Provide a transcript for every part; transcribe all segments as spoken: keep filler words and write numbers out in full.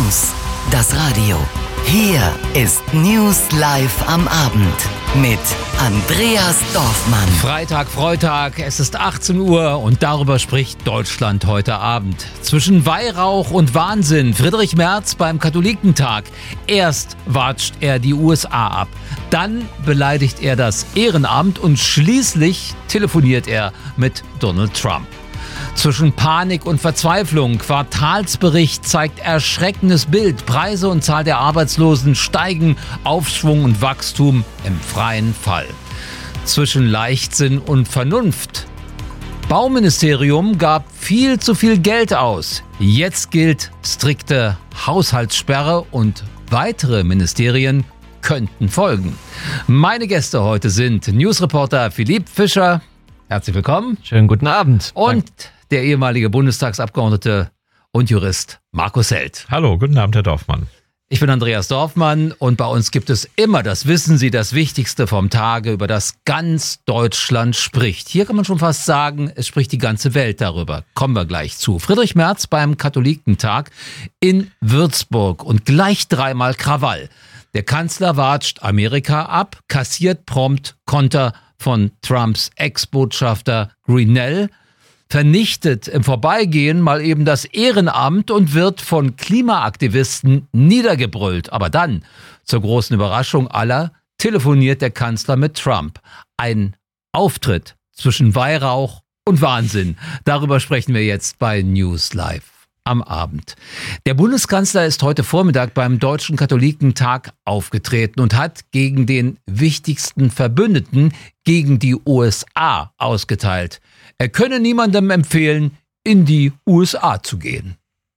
News, das Radio. Hier ist News Live am Abend mit Andreas Dorfmann. Freitag, Freitag, es ist achtzehn Uhr und darüber spricht Deutschland heute Abend. Zwischen Weihrauch und Wahnsinn, Friedrich Merz beim Katholikentag. Erst watscht er die U S A ab, dann beleidigt er das Ehrenamt und schließlich telefoniert er mit Donald Trump. Zwischen Panik und Verzweiflung. Quartalsbericht zeigt erschreckendes Bild. Preise und Zahl der Arbeitslosen steigen. Aufschwung und Wachstum im freien Fall. Zwischen Leichtsinn und Vernunft. Bauministerium gab viel zu viel Geld aus. Jetzt gilt strikte Haushaltssperre und weitere Ministerien könnten folgen. Meine Gäste heute sind Newsreporter Philipp Fischer. Herzlich willkommen. Schönen guten Abend. Und der ehemalige Bundestagsabgeordnete und Jurist Markus Held. Hallo, guten Abend, Herr Dorfmann. Ich bin Andreas Dorfmann und bei uns gibt es immer, das wissen Sie, das Wichtigste vom Tage, über das ganz Deutschland spricht. Hier kann man schon fast sagen, es spricht die ganze Welt darüber. Kommen wir gleich zu. Friedrich Merz beim Katholikentag in Würzburg und gleich dreimal Krawall. Der Kanzler watscht Amerika ab, kassiert prompt Konter von Trumps Ex-Botschafter Grenell, vernichtet im Vorbeigehen mal eben das Ehrenamt und wird von Klimaaktivisten niedergebrüllt. Aber dann, zur großen Überraschung aller, telefoniert der Kanzler mit Trump. Ein Auftritt zwischen Weihrauch und Wahnsinn. Darüber sprechen wir jetzt bei News Live am Abend. Der Bundeskanzler ist heute Vormittag beim Deutschen Katholikentag aufgetreten und hat gegen den wichtigsten Verbündeten, gegen die U S A, ausgeteilt. Er könne niemandem empfehlen, in die U S A zu gehen.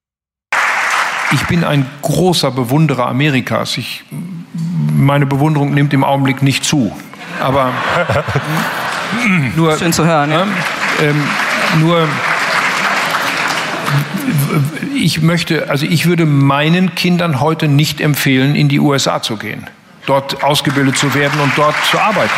Ich bin ein großer Bewunderer Amerikas. Ich, meine Bewunderung nimmt im Augenblick nicht zu. Aber nur, schön zu hören. Ja. Ähm, nur ich möchte, also ich würde meinen Kindern heute nicht empfehlen, in die U S A zu gehen, dort ausgebildet zu werden und dort zu arbeiten.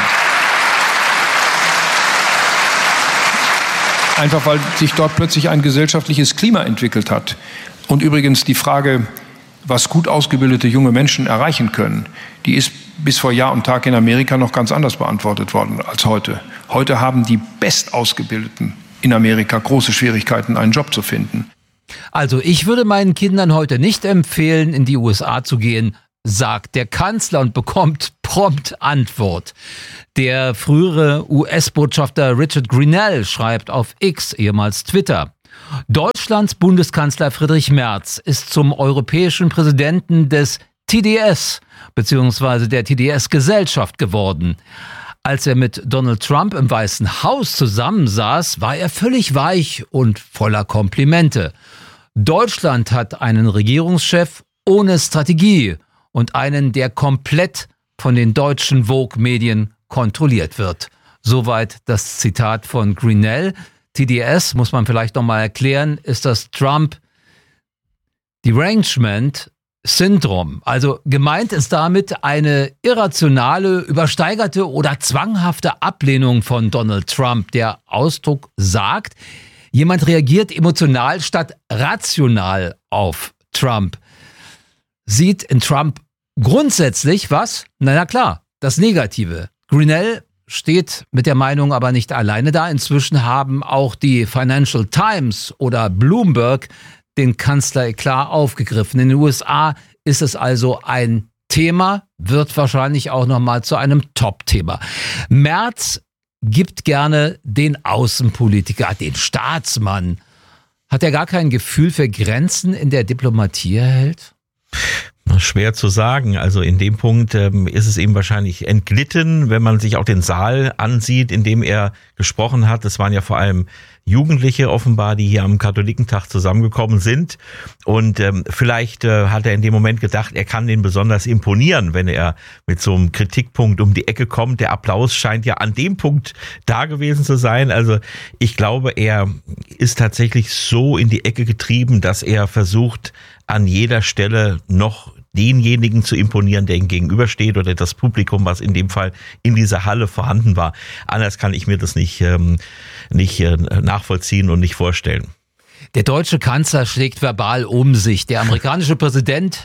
Einfach weil sich dort plötzlich ein gesellschaftliches Klima entwickelt hat. Und übrigens die Frage, was gut ausgebildete junge Menschen erreichen können, die ist bis vor Jahr und Tag in Amerika noch ganz anders beantwortet worden als heute. Heute haben die Bestausgebildeten in Amerika große Schwierigkeiten, einen Job zu finden. Also ich würde meinen Kindern heute nicht empfehlen, in die U S A zu gehen, sagt der Kanzler und bekommt prompt Antwort. Der frühere U S-Botschafter Richard Grenell schreibt auf X, ehemals Twitter: Deutschlands Bundeskanzler Friedrich Merz ist zum europäischen Präsidenten des T D S bzw. der T D S-Gesellschaft geworden. Als er mit Donald Trump im Weißen Haus zusammensaß, war er völlig weich und voller Komplimente. Deutschland hat einen Regierungschef ohne Strategie und einen, der komplett von den deutschen Vogue-Medien kontrolliert wird. Soweit das Zitat von Grenell. T D S, muss man vielleicht noch mal erklären, ist das Trump Derangement Syndrom. Also gemeint ist damit eine irrationale, übersteigerte oder zwanghafte Ablehnung von Donald Trump. Der Ausdruck sagt, jemand reagiert emotional statt rational auf Trump. Sieht in Trump grundsätzlich was? Na ja, klar, das Negative. Grenell steht mit der Meinung aber nicht alleine da. Inzwischen haben auch die Financial Times oder Bloomberg den Kanzler klar aufgegriffen. In den U S A ist es also ein Thema, wird wahrscheinlich auch nochmal zu einem Top-Thema. Merz gibt gerne den Außenpolitiker, den Staatsmann. Hat er gar kein Gefühl für Grenzen in der Diplomatie, Herr Held? Schwer zu sagen. Also in dem Punkt ähm, ist es ihm wahrscheinlich entglitten, wenn man sich auch den Saal ansieht, in dem er gesprochen hat. Es waren ja vor allem Jugendliche offenbar, die hier am Katholikentag zusammengekommen sind. Und ähm, vielleicht äh, hat er in dem Moment gedacht, er kann denen besonders imponieren, wenn er mit so einem Kritikpunkt um die Ecke kommt. Der Applaus scheint ja an dem Punkt da gewesen zu sein. Also ich glaube, er ist tatsächlich so in die Ecke getrieben, dass er versucht, an jeder Stelle noch denjenigen zu imponieren, der ihm gegenübersteht, oder das Publikum, was in dem Fall in dieser Halle vorhanden war. Anders kann ich mir das nicht, ähm, nicht äh, nachvollziehen und nicht vorstellen. Der deutsche Kanzler schlägt verbal um sich. Der amerikanische Präsident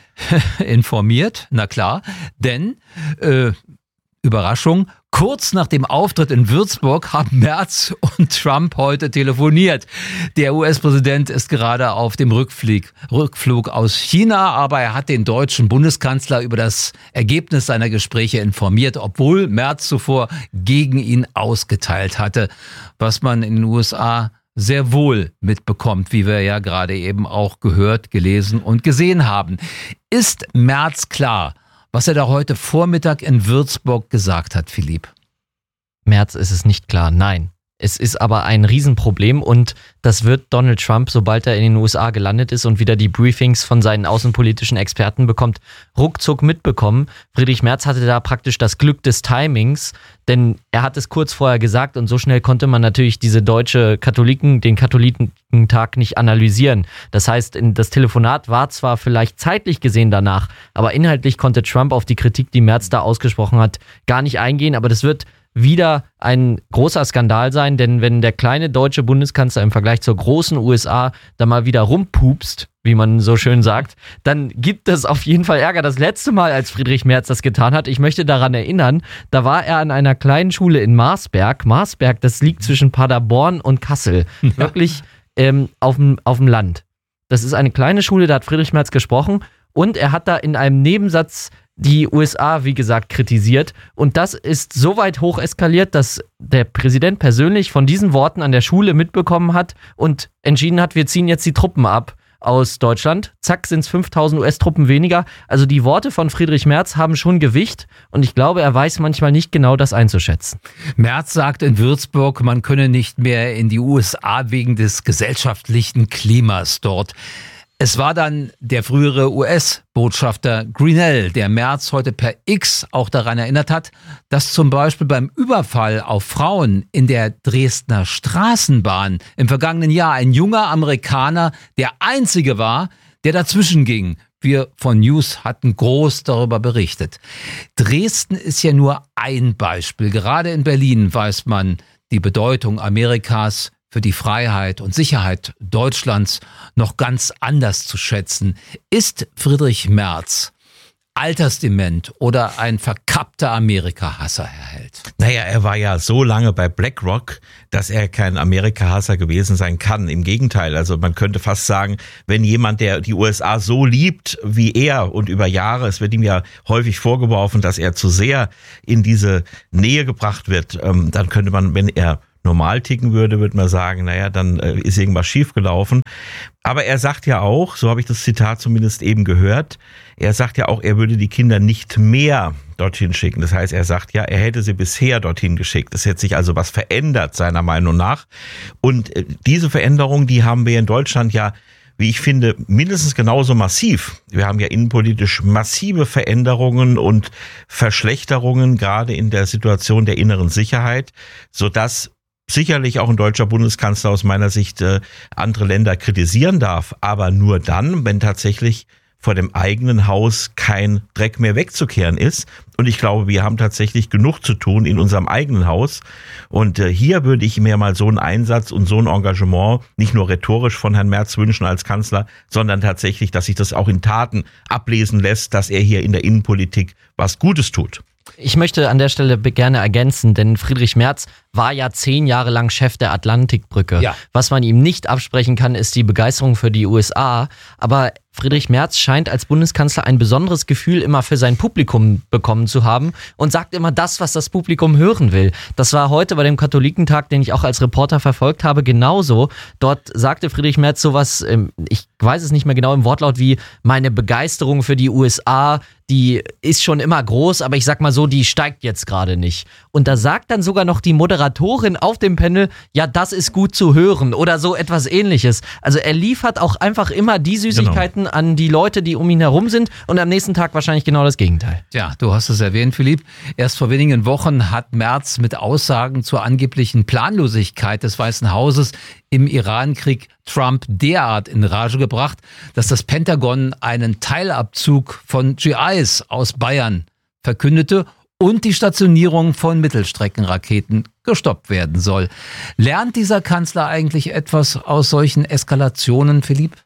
informiert, na klar, denn, äh, Überraschung, kurz nach dem Auftritt in Würzburg haben Merz und Trump heute telefoniert. Der U S-Präsident ist gerade auf dem Rückflug, Rückflug aus China, aber er hat den deutschen Bundeskanzler über das Ergebnis seiner Gespräche informiert, obwohl Merz zuvor gegen ihn ausgeteilt hatte, was man in den U S A sehr wohl mitbekommt, wie wir ja gerade eben auch gehört, gelesen und gesehen haben. Ist Merz klar, was er da heute Vormittag in Würzburg gesagt hat, Philipp? Merz ist es nicht klar, nein. Es ist aber ein Riesenproblem und das wird Donald Trump, sobald er in den U S A gelandet ist und wieder die Briefings von seinen außenpolitischen Experten bekommt, ruckzuck mitbekommen. Friedrich Merz hatte da praktisch das Glück des Timings, denn er hat es kurz vorher gesagt und so schnell konnte man natürlich diese deutsche Katholiken, den Katholikentag nicht analysieren. Das heißt, das Telefonat war zwar vielleicht zeitlich gesehen danach, aber inhaltlich konnte Trump auf die Kritik, die Merz da ausgesprochen hat, gar nicht eingehen, aber das wird wieder ein großer Skandal sein, denn wenn der kleine deutsche Bundeskanzler im Vergleich zur großen U S A da mal wieder rumpupst, wie man so schön sagt, dann gibt es auf jeden Fall Ärger. Das letzte Mal, als Friedrich Merz das getan hat, ich möchte daran erinnern, da war er an einer kleinen Schule in Marsberg. Marsberg, das liegt zwischen Paderborn und Kassel, ja. Wirklich ähm, auf dem auf dem Land. Das ist eine kleine Schule, da hat Friedrich Merz gesprochen und er hat da in einem Nebensatz die U S A, wie gesagt, kritisiert. Und das ist so weit hoch eskaliert, dass der Präsident persönlich von diesen Worten an der Schule mitbekommen hat und entschieden hat, wir ziehen jetzt die Truppen ab aus Deutschland. Zack, sind es fünftausend U S-Truppen weniger. Also die Worte von Friedrich Merz haben schon Gewicht und ich glaube, er weiß manchmal nicht genau, das einzuschätzen. Merz sagt in Würzburg, man könne nicht mehr in die U S A wegen des gesellschaftlichen Klimas dort. Es war dann der frühere U S-Botschafter Grenell, der Merz heute per X auch daran erinnert hat, dass zum Beispiel beim Überfall auf Frauen in der Dresdner Straßenbahn im vergangenen Jahr ein junger Amerikaner der einzige war, der dazwischen ging. Wir von News hatten groß darüber berichtet. Dresden ist ja nur ein Beispiel. Gerade in Berlin weiß man die Bedeutung Amerikas für die Freiheit und Sicherheit Deutschlands noch ganz anders zu schätzen. Ist Friedrich Merz altersdement oder ein verkappter Amerika-Hasser, Herr Held? Naja, er war ja so lange bei BlackRock, dass er kein Amerika-Hasser gewesen sein kann. Im Gegenteil, also man könnte fast sagen, wenn jemand, der die U S A so liebt wie er und über Jahre, es wird ihm ja häufig vorgeworfen, dass er zu sehr in diese Nähe gebracht wird, dann könnte man, wenn er normal ticken würde, würde man sagen, naja, dann äh, ist irgendwas schiefgelaufen. Aber er sagt ja auch, so habe ich das Zitat zumindest eben gehört, er sagt ja auch, er würde die Kinder nicht mehr dorthin schicken. Das heißt, er sagt ja, er hätte sie bisher dorthin geschickt. Es hätte sich also was verändert, seiner Meinung nach. Und äh, diese Veränderung, die haben wir in Deutschland ja, wie ich finde, mindestens genauso massiv. Wir haben ja innenpolitisch massive Veränderungen und Verschlechterungen, gerade in der Situation der inneren Sicherheit, sodass sicherlich auch ein deutscher Bundeskanzler aus meiner Sicht äh, andere Länder kritisieren darf, aber nur dann, wenn tatsächlich vor dem eigenen Haus kein Dreck mehr wegzukehren ist. Und ich glaube, wir haben tatsächlich genug zu tun in unserem eigenen Haus. Und äh, hier würde ich mir mal so einen Einsatz und so ein Engagement nicht nur rhetorisch von Herrn Merz wünschen als Kanzler, sondern tatsächlich, dass sich das auch in Taten ablesen lässt, dass er hier in der Innenpolitik was Gutes tut. Ich möchte an der Stelle gerne ergänzen, denn Friedrich Merz war ja zehn Jahre lang Chef der Atlantikbrücke. Ja. Was man ihm nicht absprechen kann, ist die Begeisterung für die U S A. Aber Friedrich Merz scheint als Bundeskanzler ein besonderes Gefühl immer für sein Publikum bekommen zu haben und sagt immer das, was das Publikum hören will. Das war heute bei dem Katholikentag, den ich auch als Reporter verfolgt habe, genauso. Dort sagte Friedrich Merz sowas, ich weiß es nicht mehr genau im Wortlaut, wie meine Begeisterung für die U S A, die ist schon immer groß, aber ich sag mal so, die steigt jetzt gerade nicht. Und da sagt dann sogar noch die Moderatorin auf dem Panel, ja, das ist gut zu hören oder so etwas Ähnliches. Also er liefert auch einfach immer die Süßigkeiten genau an die Leute, die um ihn herum sind und am nächsten Tag wahrscheinlich genau das Gegenteil. Ja, du hast es erwähnt, Philipp. Erst vor wenigen Wochen hat Merz mit Aussagen zur angeblichen Planlosigkeit des Weißen Hauses im Irankrieg Trump derart in Rage gebracht, dass das Pentagon einen Teilabzug von G Is aus Bayern verkündete, und die Stationierung von Mittelstreckenraketen gestoppt werden soll. Lernt dieser Kanzler eigentlich etwas aus solchen Eskalationen, Philipp?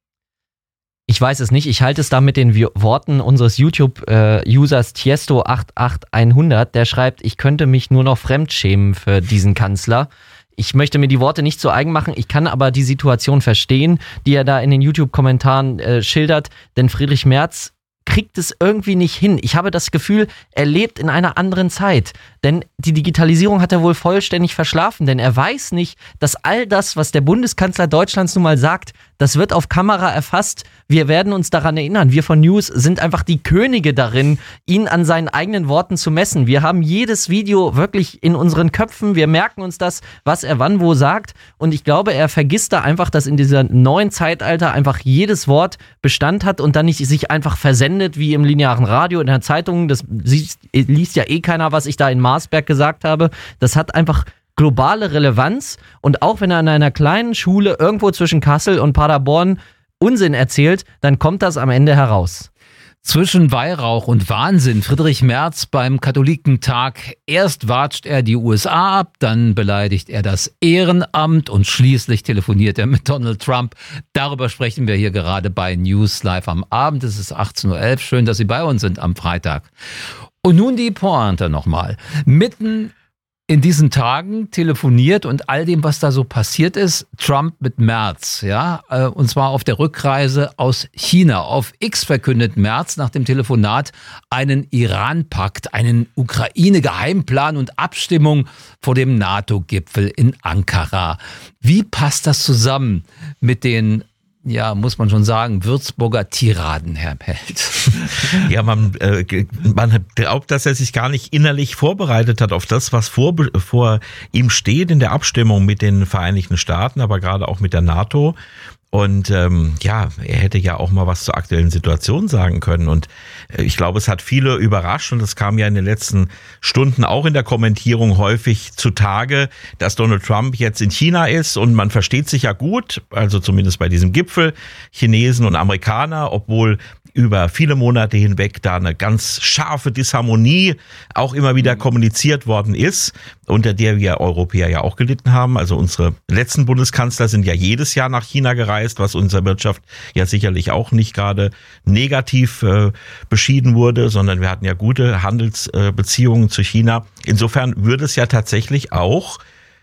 Ich weiß es nicht. Ich halte es da mit den Worten unseres YouTube-Users Tiesto acht acht hundert. Der schreibt, ich könnte mich nur noch fremdschämen für diesen Kanzler. Ich möchte mir die Worte nicht zu eigen machen, ich kann aber die Situation verstehen, die er da in den YouTube-Kommentaren äh, schildert, denn Friedrich Merz kriegt es irgendwie nicht hin. Ich habe das Gefühl, er lebt in einer anderen Zeit, denn die Digitalisierung hat er wohl vollständig verschlafen, denn er weiß nicht, dass all das, was der Bundeskanzler Deutschlands nun mal sagt, das wird auf Kamera erfasst. Wir werden uns daran erinnern. Wir von News sind einfach die Könige darin, ihn an seinen eigenen Worten zu messen. Wir haben jedes Video wirklich in unseren Köpfen. Wir merken uns das, was er wann wo sagt. Und ich glaube, er vergisst da einfach, dass in dieser neuen Zeitalter einfach jedes Wort Bestand hat und dann nicht sich einfach versendet wie im linearen Radio, in der Zeitung. Das liest ja eh keiner, was ich da in Marsberg gesagt habe. Das hat einfach globale Relevanz, und auch wenn er an einer kleinen Schule irgendwo zwischen Kassel und Paderborn Unsinn erzählt, dann kommt das am Ende heraus. Zwischen Weihrauch und Wahnsinn, Friedrich Merz beim Katholikentag. Erst watscht er die U S A ab, dann beleidigt er das Ehrenamt und schließlich telefoniert er mit Donald Trump. Darüber sprechen wir hier gerade bei News Live am Abend. Es ist achtzehn Uhr elf. Schön, dass Sie bei uns sind am Freitag. Und nun die Pointe nochmal. Mitten in diesen Tagen telefoniert und all dem, was da so passiert ist, Trump mit Merz, ja, und zwar auf der Rückreise aus China. Auf X verkündet Merz nach dem Telefonat einen Iran-Pakt, einen Ukraine-Geheimplan und Abstimmung vor dem NATO-Gipfel in Ankara. Wie passt das zusammen mit den, ja, muss man schon sagen, Würzburger Tiraden, Herr Held? Ja, man, äh, man glaubt, dass er sich gar nicht innerlich vorbereitet hat auf das, was vor, vor ihm steht in der Abstimmung mit den Vereinigten Staaten, aber gerade auch mit der NATO. Und ähm, ja, er hätte ja auch mal was zur aktuellen Situation sagen können. Und äh, ich glaube, es hat viele überrascht, und es kam ja in den letzten Stunden auch in der Kommentierung häufig zutage, dass Donald Trump jetzt in China ist, und man versteht sich ja gut, also zumindest bei diesem Gipfel, Chinesen und Amerikaner, obwohl über viele Monate hinweg da eine ganz scharfe Disharmonie auch immer wieder kommuniziert worden ist, unter der wir Europäer ja auch gelitten haben. Also unsere letzten Bundeskanzler sind ja jedes Jahr nach China gereist, was unserer Wirtschaft ja sicherlich auch nicht gerade negativ äh, beschieden wurde, sondern wir hatten ja gute Handelsbeziehungen äh, zu China. Insofern würde es ja tatsächlich auch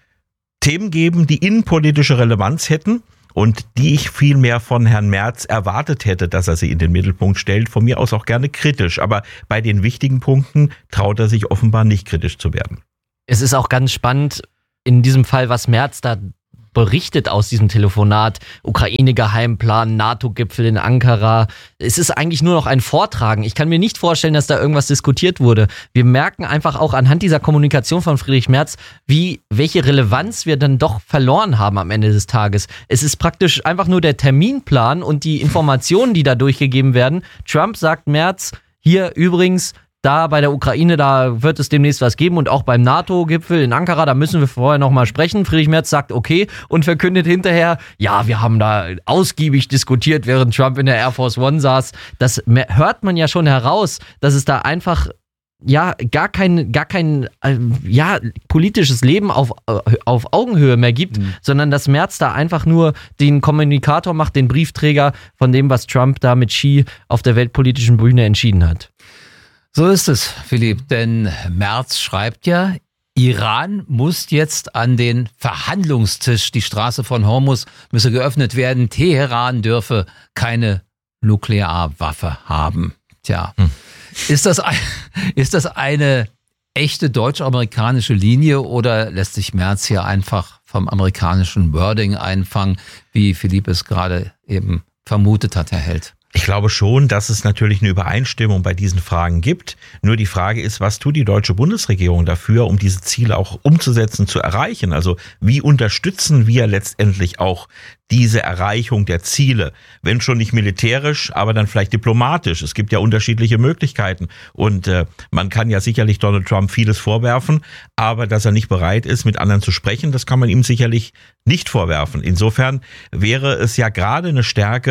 Themen geben, die innenpolitische Relevanz hätten, und die ich viel mehr von Herrn Merz erwartet hätte, dass er sie in den Mittelpunkt stellt. Von mir aus auch gerne kritisch. Aber bei den wichtigen Punkten traut er sich offenbar nicht kritisch zu werden. Es ist auch ganz spannend in diesem Fall, was Merz da berichtet aus diesem Telefonat. Ukraine-Geheimplan, NATO-Gipfel in Ankara. Es ist eigentlich nur noch ein Vortragen. Ich kann mir nicht vorstellen, dass da irgendwas diskutiert wurde. Wir merken einfach auch anhand dieser Kommunikation von Friedrich Merz, wie, welche Relevanz wir dann doch verloren haben am Ende des Tages. Es ist praktisch einfach nur der Terminplan und die Informationen, die da durchgegeben werden. Trump sagt Merz, hier übrigens, da bei der Ukraine, da wird es demnächst was geben, und auch beim NATO-Gipfel in Ankara, da müssen wir vorher nochmal sprechen. Friedrich Merz sagt okay und verkündet hinterher, ja, wir haben da ausgiebig diskutiert, während Trump in der Air Force One saß. Das hört man ja schon heraus, dass es da einfach ja gar kein, gar kein äh, ja, politisches Leben auf, auf Augenhöhe mehr gibt, mhm. sondern dass Merz da einfach nur den Kommunikator macht, den Briefträger von dem, was Trump da mit Xi auf der weltpolitischen Bühne entschieden hat. So ist es, Philipp, denn Merz schreibt ja, Iran muss jetzt an den Verhandlungstisch, die Straße von Hormuz müsse geöffnet werden, Teheran dürfe keine Nuklearwaffe haben. Tja, hm. ist das, ein, ist das eine echte deutsch-amerikanische Linie, oder lässt sich Merz hier einfach vom amerikanischen Wording einfangen, wie Philipp es gerade eben vermutet hat, Herr Held? Ich glaube schon, dass es natürlich eine Übereinstimmung bei diesen Fragen gibt. Nur die Frage ist, was tut die deutsche Bundesregierung dafür, um diese Ziele auch umzusetzen, zu erreichen? Also wie unterstützen wir letztendlich auch diese Erreichung der Ziele? Wenn schon nicht militärisch, aber dann vielleicht diplomatisch. Es gibt ja unterschiedliche Möglichkeiten. Und äh, man kann ja sicherlich Donald Trump vieles vorwerfen, aber dass er nicht bereit ist, mit anderen zu sprechen, das kann man ihm sicherlich nicht vorwerfen. Insofern wäre es ja gerade eine Stärke,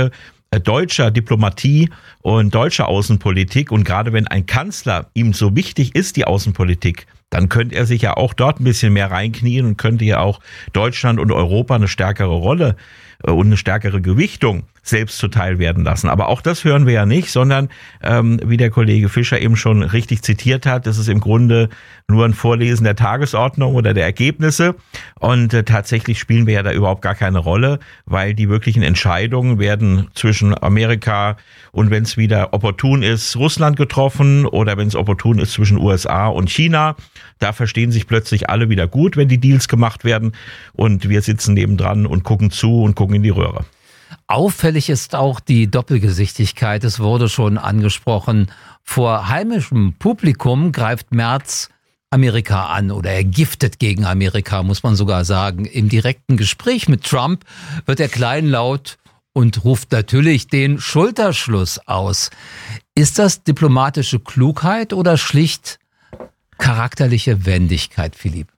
deutscher Diplomatie und deutscher Außenpolitik. Und gerade wenn ein Kanzler ihm so wichtig ist, die Außenpolitik, dann könnte er sich ja auch dort ein bisschen mehr reinknien und könnte ja auch Deutschland und Europa eine stärkere Rolle und eine stärkere Gewichtung selbst zuteil werden lassen. Aber auch das hören wir ja nicht, sondern ähm, wie der Kollege Fischer eben schon richtig zitiert hat, das ist im Grunde nur ein Vorlesen der Tagesordnung oder der Ergebnisse. Und äh, tatsächlich spielen wir ja da überhaupt gar keine Rolle, weil die wirklichen Entscheidungen werden zwischen Amerika und, wenn es wieder opportun ist, Russland getroffen oder wenn es opportun ist, zwischen U S A und China. Da verstehen sich plötzlich alle wieder gut, wenn die Deals gemacht werden. Und wir sitzen nebendran und gucken zu und gucken in die Röhre. Auffällig ist auch die Doppelgesichtigkeit. Es wurde schon angesprochen. Vor heimischem Publikum greift Merz Amerika an oder er giftet gegen Amerika, muss man sogar sagen. Im direkten Gespräch mit Trump wird er kleinlaut und ruft natürlich den Schulterschluss aus. Ist das diplomatische Klugheit oder schlicht charakterliche Wendigkeit, Philipp?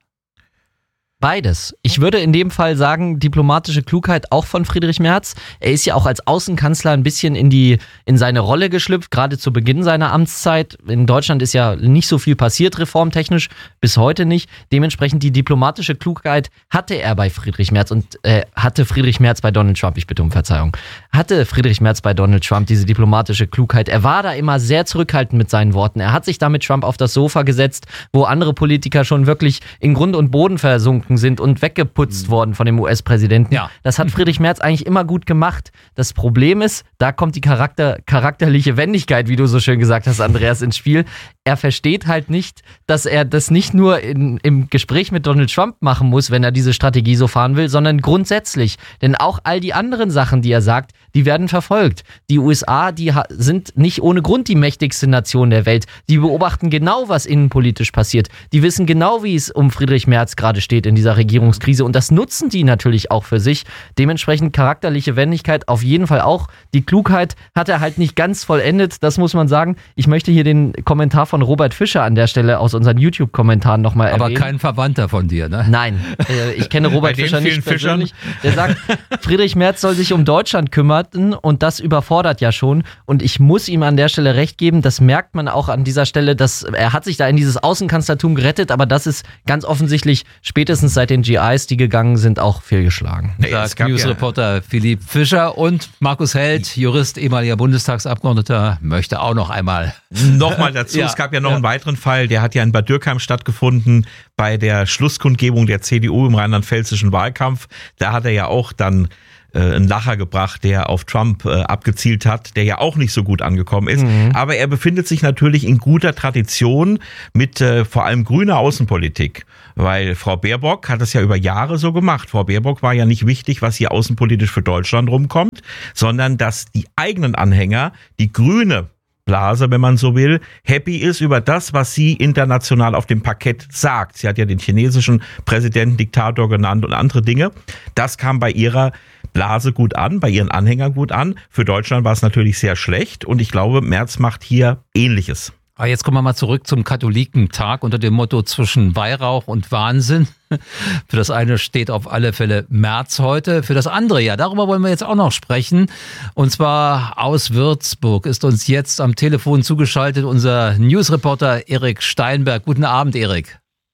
Beides. Ich würde in dem Fall sagen, diplomatische Klugheit auch von Friedrich Merz. Er ist ja auch als Außenkanzler ein bisschen in die in seine Rolle geschlüpft, gerade zu Beginn seiner Amtszeit. In Deutschland ist ja nicht so viel passiert, reformtechnisch, bis heute nicht. Dementsprechend die diplomatische Klugheit hatte er bei Friedrich Merz und äh, hatte Friedrich Merz bei Donald Trump, ich bitte um Verzeihung, hatte Friedrich Merz bei Donald Trump diese diplomatische Klugheit. Er war da immer sehr zurückhaltend mit seinen Worten. Er hat sich da mit Trump auf das Sofa gesetzt, wo andere Politiker schon wirklich in Grund und Boden versunken sind und weggeputzt mhm. worden von dem U S-Präsidenten. Ja. Das hat Friedrich Merz eigentlich immer gut gemacht. Das Problem ist, da kommt die Charakter, charakterliche Wendigkeit, wie du so schön gesagt hast, Andreas, ins Spiel. Er versteht halt nicht, dass er das nicht nur in, im Gespräch mit Donald Trump machen muss, wenn er diese Strategie so fahren will, sondern grundsätzlich. Denn auch all die anderen Sachen, die er sagt, die werden verfolgt. Die U S A, die ha- sind nicht ohne Grund die mächtigste Nation der Welt. Die beobachten genau, was innenpolitisch passiert. Die wissen genau, wie es um Friedrich Merz gerade steht in dieser Regierungskrise. Und das nutzen die natürlich auch für sich. Dementsprechend charakterliche Wendigkeit auf jeden Fall auch. Die Klugheit hat er halt nicht ganz vollendet, das muss man sagen. Ich möchte hier den Kommentar von Robert Fischer an der Stelle aus unseren YouTube-Kommentaren nochmal erwähnen. Aber kein Verwandter von dir, ne? Nein, äh, ich kenne Robert Fischer nicht persönlich. Der sagt, Friedrich Merz soll sich um Deutschland kümmern und das überfordert ja schon. Und ich muss ihm an der Stelle recht geben, das merkt man auch an dieser Stelle, dass er hat sich da in dieses Außenkanzlertum gerettet, aber das ist ganz offensichtlich spätestens seit den G Is, die gegangen sind, auch fehlgeschlagen. Nee, sagt Newsreporter ja. Philipp Fischer und Markus Held, Jurist, ehemaliger Bundestagsabgeordneter, möchte auch noch einmal. Nochmal dazu, ja, es gab ja noch ja. einen weiteren Fall, der hat ja in Bad Dürkheim stattgefunden, bei der Schlusskundgebung der C D U im rheinland-pfälzischen Wahlkampf. Da hat er ja auch dann einen Lacher gebracht, der auf Trump äh, abgezielt hat, der ja auch nicht so gut angekommen ist. Mhm. Aber er befindet sich natürlich in guter Tradition mit äh, vor allem grüner Außenpolitik. Weil Frau Baerbock hat es ja über Jahre so gemacht. Frau Baerbock war ja nicht wichtig, was hier außenpolitisch für Deutschland rumkommt, sondern dass die eigenen Anhänger, die grüne Blase, wenn man so will, happy ist über das, was sie international auf dem Parkett sagt. Sie hat ja den chinesischen Präsidenten Diktator genannt und andere Dinge. Das kam bei ihrer Blase gut an, bei ihren Anhängern gut an. Für Deutschland war es natürlich sehr schlecht und ich glaube, Merz macht hier Ähnliches. Aber jetzt kommen wir mal zurück zum Katholikentag unter dem Motto zwischen Weihrauch und Wahnsinn. Für das eine steht auf alle Fälle Merz heute, für das andere, ja, darüber wollen wir jetzt auch noch sprechen. Und zwar aus Würzburg ist uns jetzt am Telefon zugeschaltet unser Newsreporter Erik Steinberg. Guten Abend, Erik.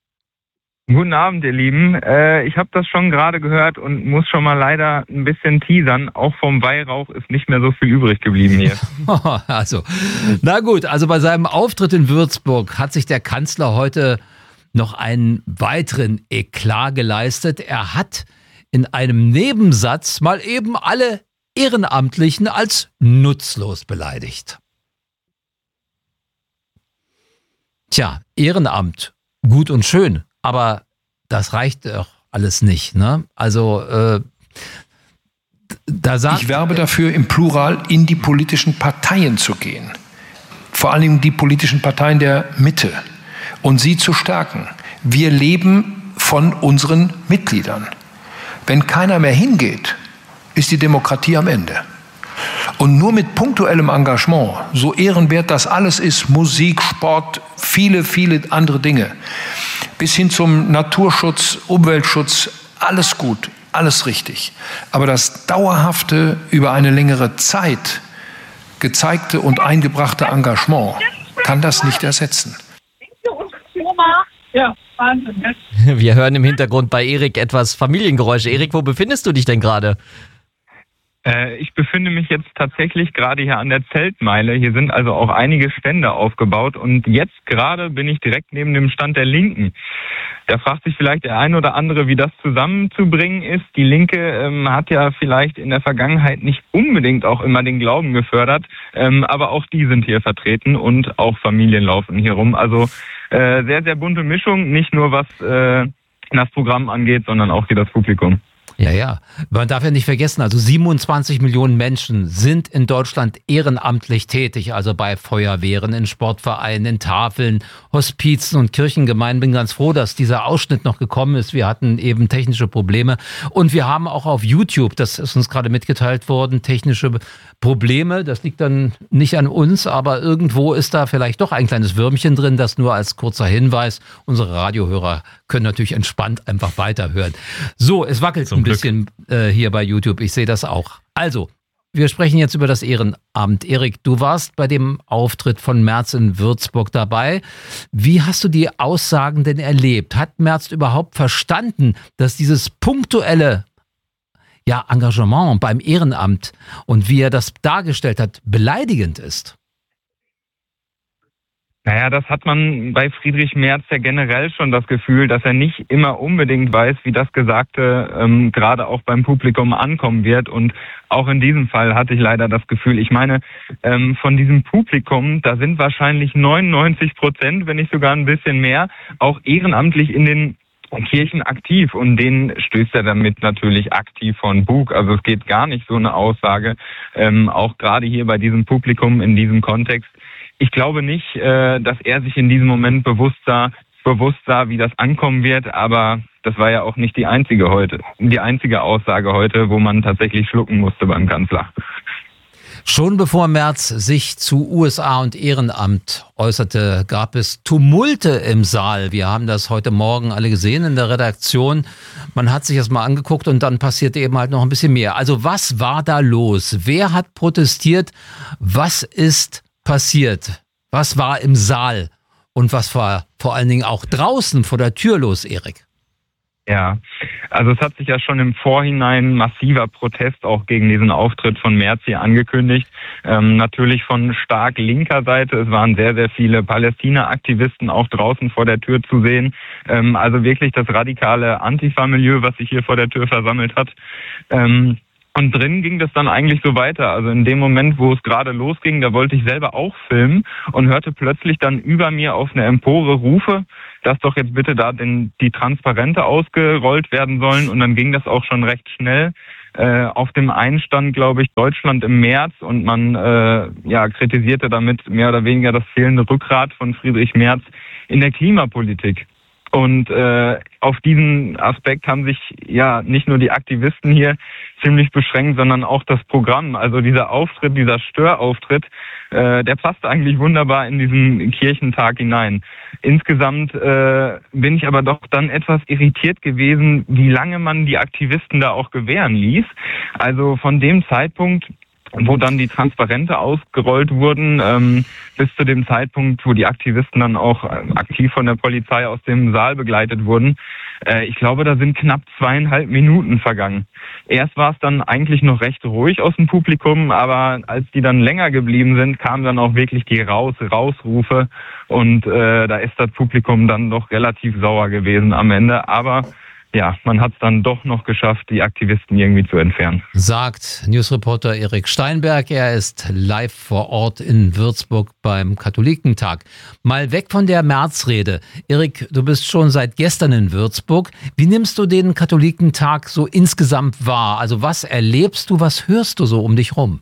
Guten Abend, ihr Lieben. Äh, ich habe das schon gerade gehört und muss schon mal leider ein bisschen teasern. Auch vom Weihrauch ist nicht mehr so viel übrig geblieben hier. Also, na gut, also bei seinem Auftritt in Würzburg hat sich der Kanzler heute noch einen weiteren Eklat geleistet. Er hat in einem Nebensatz mal eben alle Ehrenamtlichen als nutzlos beleidigt. Tja, Ehrenamt, gut und schön. Aber das reicht doch alles nicht, ne? Also äh, da sagt ich werbe dafür, im Plural in die politischen Parteien zu gehen. Vor allem die politischen Parteien der Mitte und sie zu stärken. Wir leben von unseren Mitgliedern. Wenn keiner mehr hingeht, ist die Demokratie am Ende. Und nur mit punktuellem Engagement, so ehrenwert das alles ist, Musik, Sport, viele, viele andere Dinge, bis hin zum Naturschutz, Umweltschutz, alles gut. alles richtig. Aber das dauerhafte, über eine längere Zeit gezeigte und eingebrachte Engagement kann das nicht ersetzen. Ja, Wahnsinn. Wir hören im Hintergrund bei Erik etwas Familiengeräusche. Erik, wo befindest du dich denn gerade? Äh, ich befinde mich jetzt tatsächlich gerade hier an der Zeltmeile. Hier sind also auch einige Stände aufgebaut und jetzt gerade bin ich direkt neben dem Stand der Linken. Da fragt sich vielleicht der ein oder andere, wie das zusammenzubringen ist. Die Linke ähm, hat ja vielleicht in der Vergangenheit nicht unbedingt auch immer den Glauben gefördert, ähm, aber auch die sind hier vertreten und auch Familien laufen hier rum. Also äh, sehr, sehr bunte Mischung, nicht nur was äh, das Programm angeht, sondern auch hier das Publikum. Ja, ja. Man darf ja nicht vergessen, also siebenundzwanzig Millionen Menschen sind in Deutschland ehrenamtlich tätig, also bei Feuerwehren, in Sportvereinen, in Tafeln, Hospizen und Kirchengemeinden. Bin ganz froh, dass dieser Ausschnitt noch gekommen ist. Wir hatten eben technische Probleme und wir haben auch auf YouTube, das ist uns gerade mitgeteilt worden, technische Probleme. Das liegt dann nicht an uns, aber irgendwo ist da vielleicht doch ein kleines Würmchen drin, das nur als kurzer Hinweis. Unsere Radiohörer können natürlich entspannt einfach weiterhören. So, es wackelt ein bisschen äh, hier bei YouTube. Ich sehe das auch. Also, wir sprechen jetzt über das Ehrenamt. Erik, du warst bei dem Auftritt von Merz in Würzburg dabei. Wie hast du die Aussagen denn erlebt? Hat Merz überhaupt verstanden, dass dieses punktuelle ja, Engagement beim Ehrenamt und wie er das dargestellt hat, beleidigend ist? Naja, das hat man bei Friedrich Merz ja generell schon das Gefühl, dass er nicht immer unbedingt weiß, wie das Gesagte ähm, gerade auch beim Publikum ankommen wird. Und auch in diesem Fall hatte ich leider das Gefühl, ich meine, ähm, von diesem Publikum, da sind wahrscheinlich neunundneunzig Prozent, wenn nicht sogar ein bisschen mehr, auch ehrenamtlich in den Kirchen aktiv und denen stößt er damit natürlich aktiv von Bug. Also es geht gar nicht, so eine Aussage, ähm, auch gerade hier bei diesem Publikum in diesem Kontext. Ich glaube nicht, äh, dass er sich in diesem Moment bewusst sah, bewusst sah, wie das ankommen wird, aber das war ja auch nicht die einzige heute, die einzige Aussage heute, wo man tatsächlich schlucken musste beim Kanzler. Schon bevor Merz sich zu U S A und Ehrenamt äußerte, gab es Tumulte im Saal. Wir haben das heute Morgen alle gesehen in der Redaktion. Man hat sich das mal angeguckt und dann passierte eben halt noch ein bisschen mehr. Also was war da los? Wer hat protestiert? Was ist passiert? Was war im Saal? Und was war vor allen Dingen auch draußen vor der Tür los, Erik? Ja, also es hat sich ja schon im Vorhinein massiver Protest auch gegen diesen Auftritt von Merz hier angekündigt. Ähm, natürlich von stark linker Seite. Es waren sehr, sehr viele Palästina-Aktivisten auch draußen vor der Tür zu sehen. Ähm, also wirklich das radikale Antifa-Milieu, was sich hier vor der Tür versammelt hat. Ähm, Und drin ging das dann eigentlich so weiter. Also in dem Moment, wo es gerade losging, da wollte ich selber auch filmen und hörte plötzlich dann über mir auf eine Empore Rufe, dass doch jetzt bitte da den, die Transparente ausgerollt werden sollen. Und dann ging das auch schon recht schnell. Äh, auf dem einen stand, glaube ich, Deutschland im März und man äh, ja kritisierte damit mehr oder weniger das fehlende Rückgrat von Friedrich Merz in der Klimapolitik. Und äh, auf diesen Aspekt haben sich ja nicht nur die Aktivisten hier ziemlich beschränkt, sondern auch das Programm. Also dieser Auftritt, dieser Störauftritt, äh, der passt eigentlich wunderbar in diesen Kirchentag hinein. Insgesamt äh, bin ich aber doch dann etwas irritiert gewesen, wie lange man die Aktivisten da auch gewähren ließ. Also von dem Zeitpunkt, wo dann die Transparente ausgerollt wurden, ähm, bis zu dem Zeitpunkt, wo die Aktivisten dann auch äh, aktiv von der Polizei aus dem Saal begleitet wurden. Äh, ich glaube, da sind knapp zweieinhalb Minuten vergangen. Erst war es dann eigentlich noch recht ruhig aus dem Publikum, aber als die dann länger geblieben sind, kamen dann auch wirklich die Raus, Rausrufe und äh, da ist das Publikum dann doch relativ sauer gewesen am Ende, aber ja, man hat es dann doch noch geschafft, die Aktivisten irgendwie zu entfernen. Sagt Newsreporter Erik Steinberg. Er ist live vor Ort in Würzburg beim Katholikentag. Mal weg von der Märzrede. Erik, du bist schon seit gestern in Würzburg. Wie nimmst du den Katholikentag so insgesamt wahr? Also was erlebst du, was hörst du so um dich rum?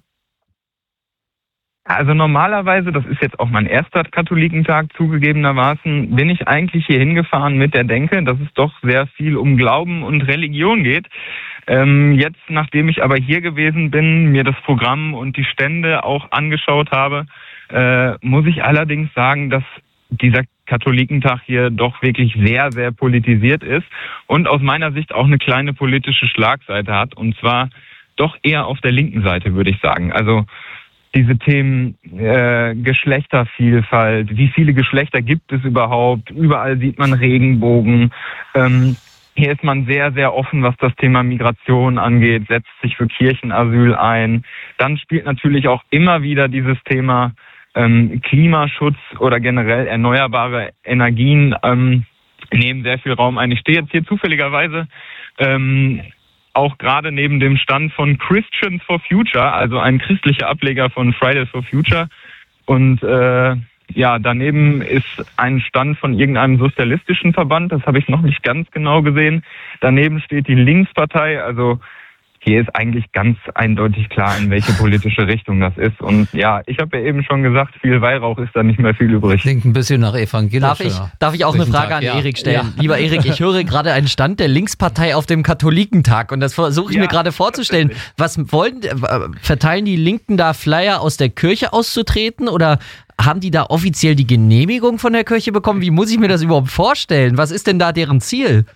Also normalerweise, das ist jetzt auch mein erster Katholikentag zugegebenermaßen, bin ich eigentlich hier hingefahren mit der Denke, dass es doch sehr viel um Glauben und Religion geht. Ähm, jetzt, nachdem ich aber hier gewesen bin, mir das Programm und die Stände auch angeschaut habe, äh, muss ich allerdings sagen, dass dieser Katholikentag hier doch wirklich sehr, sehr politisiert ist und aus meiner Sicht auch eine kleine politische Schlagseite hat, und zwar doch eher auf der linken Seite, würde ich sagen. Also diese Themen äh, Geschlechtervielfalt, wie viele Geschlechter gibt es überhaupt? Überall sieht man Regenbogen. Ähm, hier ist man sehr, sehr offen, was das Thema Migration angeht, setzt sich für Kirchenasyl ein. Dann spielt natürlich auch immer wieder dieses Thema ähm, Klimaschutz oder generell erneuerbare Energien ähm, nehmen sehr viel Raum ein. Ich stehe jetzt hier zufälligerweise ähm, auch gerade neben dem Stand von Christians for Future, also ein christlicher Ableger von Fridays for Future. Und äh, ja, daneben ist ein Stand von irgendeinem sozialistischen Verband, das habe ich noch nicht ganz genau gesehen. Daneben steht die Linkspartei, also hier ist eigentlich ganz eindeutig klar, in welche politische Richtung das ist. Und ja, ich habe ja eben schon gesagt, viel Weihrauch ist da nicht mehr viel übrig. Klingt ein bisschen nach evangelisch. Darf ich, darf ich auch eine Frage an ja. Erik stellen? Ja. Lieber Erik, ich höre gerade einen Stand der Linkspartei auf dem Katholikentag und das versuche ich ja, mir gerade vorzustellen. Was wollen, verteilen die Linken da Flyer, aus der Kirche auszutreten, oder haben die da offiziell die Genehmigung von der Kirche bekommen? Wie muss ich mir das überhaupt vorstellen? Was ist denn da deren Ziel?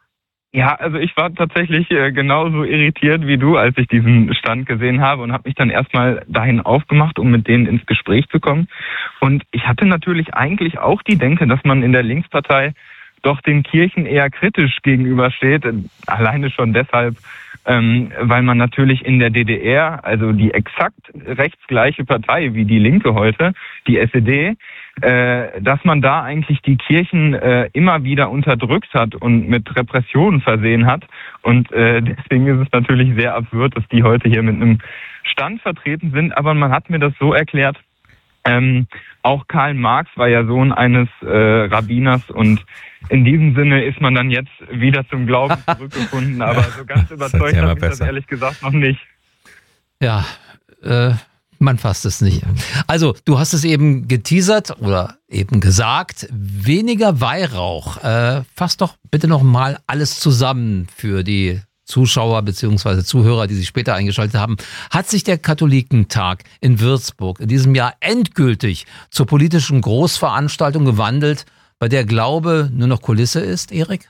Ja, also ich war tatsächlich äh, genauso irritiert wie du, als ich diesen Stand gesehen habe, und habe mich dann erstmal dahin aufgemacht, um mit denen ins Gespräch zu kommen. Und ich hatte natürlich eigentlich auch die Denke, dass man in der Linkspartei doch den Kirchen eher kritisch gegenübersteht. Alleine schon deshalb, ähm, weil man natürlich in der D D R, also die exakt rechtsgleiche Partei wie die Linke heute, die S E D, äh, dass man da eigentlich die Kirchen äh, immer wieder unterdrückt hat und mit Repressionen versehen hat. Und äh, deswegen ist es natürlich sehr absurd, dass die heute hier mit einem Stand vertreten sind. Aber man hat mir das so erklärt, ähm, auch Karl Marx war ja Sohn eines äh, Rabbiners, und in diesem Sinne ist man dann jetzt wieder zum Glauben zurückgefunden. Aber so ganz überzeugt hat mich das ehrlich gesagt noch nicht. Ja, äh, man fasst es nicht. Also, du hast es eben geteasert oder eben gesagt, weniger Weihrauch. Äh, fass doch bitte noch mal alles zusammen für die Zuschauer bzw. Zuhörer, die sich später eingeschaltet haben. Hat sich der Katholikentag in Würzburg in diesem Jahr endgültig zur politischen Großveranstaltung gewandelt, bei der Glaube nur noch Kulisse ist, Erik?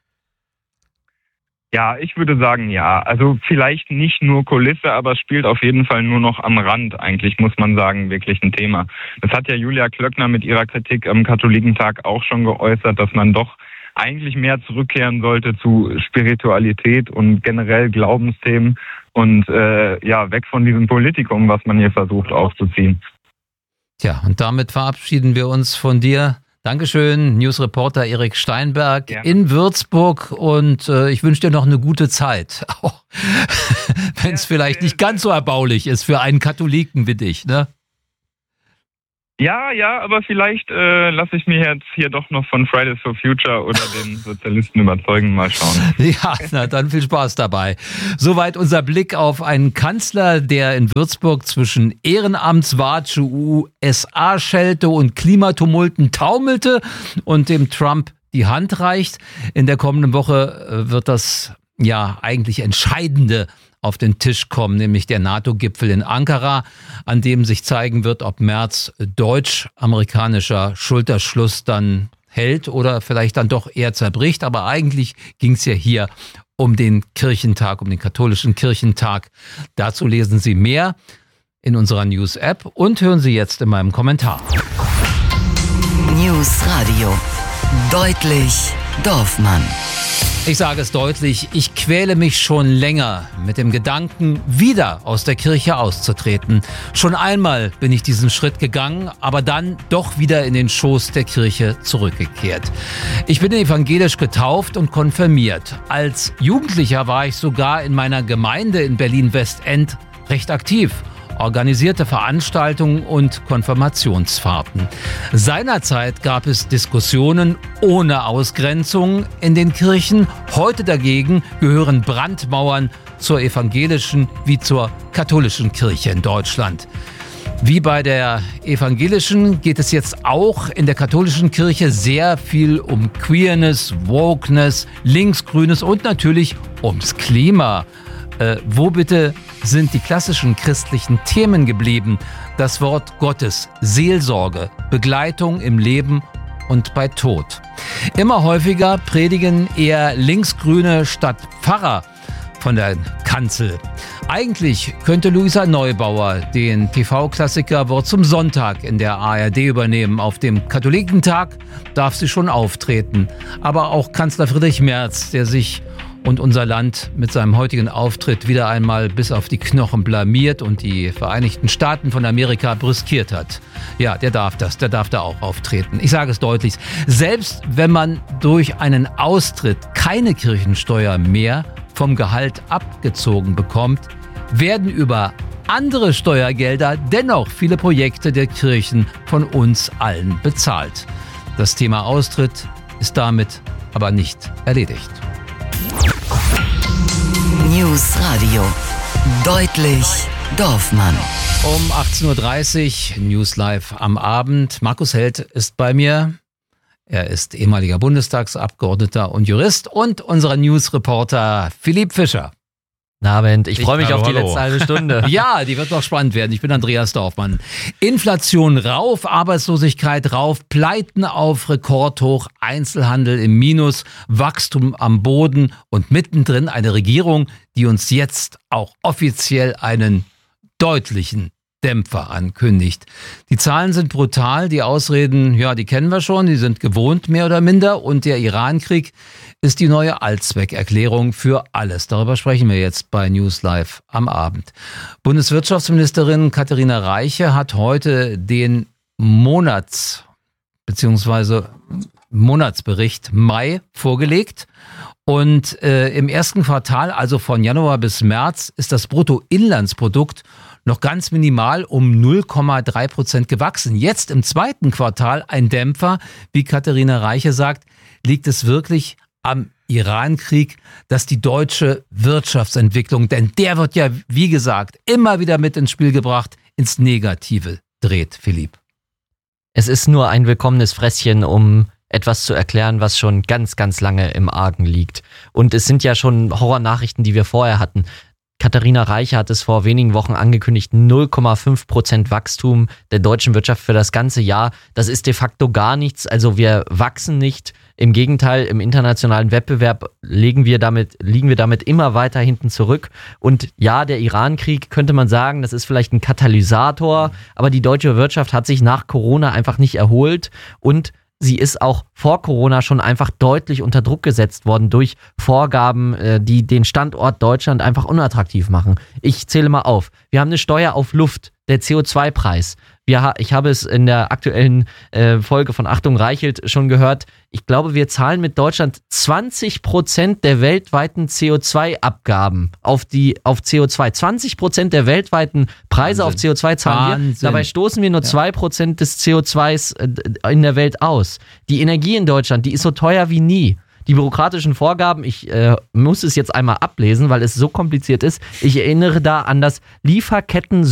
Ja, ich würde sagen, ja. Also vielleicht nicht nur Kulisse, aber es spielt auf jeden Fall nur noch am Rand, eigentlich, muss man sagen, wirklich ein Thema. Das hat ja Julia Klöckner mit ihrer Kritik am Katholikentag auch schon geäußert, dass man doch eigentlich mehr zurückkehren sollte zu Spiritualität und generell Glaubensthemen und äh, ja, weg von diesem Politikum, was man hier versucht aufzuziehen. Tja, und damit verabschieden wir uns von dir. Dankeschön, Newsreporter Erik Steinberg ja. in Würzburg, und äh, ich wünsche dir noch eine gute Zeit, auch wenn es ja, vielleicht nicht ganz so erbaulich ist für einen Katholiken wie dich, ne? Ja, ja, aber vielleicht äh, lasse ich mich jetzt hier doch noch von Fridays for Future oder den Sozialisten überzeugen. Mal schauen. Ja, na dann viel Spaß dabei. Soweit unser Blick auf einen Kanzler, der in Würzburg zwischen Ehrenamtswatsche, U S A-Schelte und Klimatumulten taumelte und dem Trump die Hand reicht. In der kommenden Woche wird das ja eigentlich Entscheidende auf den Tisch kommen, nämlich der NATO-Gipfel in Ankara, an dem sich zeigen wird, ob Merz deutsch-amerikanischer Schulterschluss dann hält oder vielleicht dann doch eher zerbricht. Aber eigentlich ging es ja hier um den Kirchentag, um den katholischen Kirchentag. Dazu lesen Sie mehr in unserer News-App und hören Sie jetzt in meinem Kommentar. News Radio. Deutlich Dorfmann. Ich sage es deutlich, ich quäle mich schon länger mit dem Gedanken, wieder aus der Kirche auszutreten. Schon einmal bin ich diesen Schritt gegangen, aber dann doch wieder in den Schoß der Kirche zurückgekehrt. Ich bin evangelisch getauft und konfirmiert. Als Jugendlicher war ich sogar in meiner Gemeinde in Berlin-Westend recht aktiv. Organisierte Veranstaltungen und Konfirmationsfahrten. Seinerzeit gab es Diskussionen ohne Ausgrenzung in den Kirchen. Heute dagegen gehören Brandmauern zur evangelischen wie zur katholischen Kirche in Deutschland. Wie bei der evangelischen geht es jetzt auch in der katholischen Kirche sehr viel um Queerness, Wokeness, Linksgrünes und natürlich ums Klima. Äh, wo bitte sind die klassischen christlichen Themen geblieben? Das Wort Gottes, Seelsorge, Begleitung im Leben und bei Tod. Immer häufiger predigen eher Linksgrüne statt Pfarrer von der Kanzel. Eigentlich könnte Luisa Neubauer den T V-Klassiker Wort zum Sonntag in der A R D übernehmen. Auf dem Katholikentag darf sie schon auftreten. Aber auch Kanzler Friedrich Merz, der sich und unser Land mit seinem heutigen Auftritt wieder einmal bis auf die Knochen blamiert und die Vereinigten Staaten von Amerika brüskiert hat. Ja, der darf das, der darf da auch auftreten. Ich sage es deutlich, selbst wenn man durch einen Austritt keine Kirchensteuer mehr vom Gehalt abgezogen bekommt, werden über andere Steuergelder dennoch viele Projekte der Kirchen von uns allen bezahlt. Das Thema Austritt ist damit aber nicht erledigt. News Radio. Deutlich Dorfmann. Um achtzehn Uhr dreißig, News Live am Abend. Markus Held ist bei mir. Er ist ehemaliger Bundestagsabgeordneter und Jurist und unser Newsreporter Philipp Fischer. Guten Abend, ich freue mich hallo, auf die hallo. letzte halbe Stunde. Ja, die wird noch spannend werden. Ich bin Andreas Dorfmann. Inflation rauf, Arbeitslosigkeit rauf, Pleiten auf Rekordhoch, Einzelhandel im Minus, Wachstum am Boden und mittendrin eine Regierung, die uns jetzt auch offiziell einen deutlichen Dämpfer ankündigt. Die Zahlen sind brutal, die Ausreden, ja, die kennen wir schon, die sind gewohnt mehr oder minder und der Iran-Krieg ist die neue Allzweckerklärung für alles. Darüber sprechen wir jetzt bei News Live am Abend. Bundeswirtschaftsministerin Katharina Reiche hat heute den Monats- bzw. Monatsbericht Mai vorgelegt. Und äh, im ersten Quartal, also von Januar bis März, ist das Bruttoinlandsprodukt noch ganz minimal um null Komma drei Prozent gewachsen. Jetzt im zweiten Quartal ein Dämpfer, wie Katharina Reiche sagt, liegt es wirklich am Iran-Krieg, dass die deutsche Wirtschaftsentwicklung, denn der wird ja, wie gesagt, immer wieder mit ins Spiel gebracht, ins Negative dreht, Philipp. Es ist nur ein willkommenes Fresschen, um etwas zu erklären, was schon ganz, ganz lange im Argen liegt. Und es sind ja schon Horrornachrichten, die wir vorher hatten. Katharina Reiche hat es vor wenigen Wochen angekündigt, null Komma fünf Prozent Wachstum der deutschen Wirtschaft für das ganze Jahr. Das ist de facto gar nichts. Also wir wachsen nicht. Im Gegenteil, im internationalen Wettbewerb liegen wir damit, liegen wir damit immer weiter hinten zurück. Und ja, der Iran-Krieg könnte man sagen, das ist vielleicht ein Katalysator, aber die deutsche Wirtschaft hat sich nach Corona einfach nicht erholt und sie ist auch vor Corona schon einfach deutlich unter Druck gesetzt worden durch Vorgaben, die den Standort Deutschland einfach unattraktiv machen. Ich zähle mal auf. Wir haben eine Steuer auf Luft, der C O zwei Preis. Wir, ich habe es in der aktuellen äh, Folge von Achtung Reichelt schon gehört. Ich glaube, wir zahlen mit Deutschland zwanzig Prozent der weltweiten C O zwei Abgaben auf die auf C O zwei. zwanzig Prozent der weltweiten Preise Wahnsinn. Auf C O zwei zahlen Wahnsinn. wir. Dabei stoßen wir nur ja. zwei Prozent des C O zwei in der Welt aus. Die Energie in Deutschland, die ist so teuer wie nie. Die bürokratischen Vorgaben, ich äh, muss es jetzt einmal ablesen, weil es so kompliziert ist. Ich erinnere da an das Lieferketten